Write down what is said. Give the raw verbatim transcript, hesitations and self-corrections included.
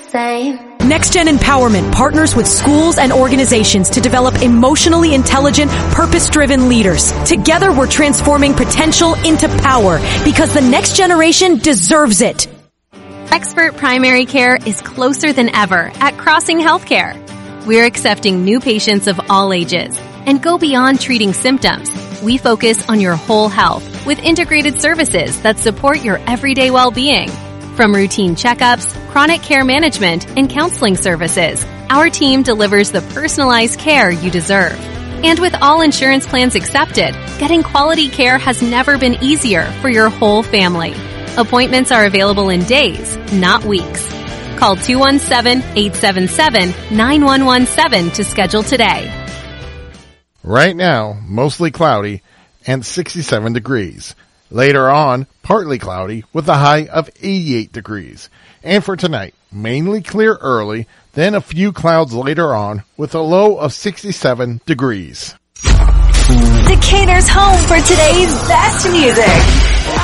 same. NextGen Empowerment partners with schools and organizations to develop emotionally intelligent, purpose-driven leaders. Together, we're transforming potential into power because the next generation deserves it. Expert primary care is closer than ever at Crossing Healthcare. We're accepting new patients of all ages and go beyond treating symptoms. We focus on your whole health with integrated services that support your everyday well-being. From routine checkups, chronic care management, and counseling services, our team delivers the personalized care you deserve. And with all insurance plans accepted, getting quality care has never been easier for your whole family. Appointments are available in days, not weeks. Call two one seven, eight seven seven, nine one one seven to schedule today. Right now, mostly cloudy and sixty-seven degrees. Later on, partly cloudy with a high of eighty-eight degrees. And for tonight, mainly clear early, then a few clouds later on with a low of sixty-seven degrees. Decatur's home for today's best music.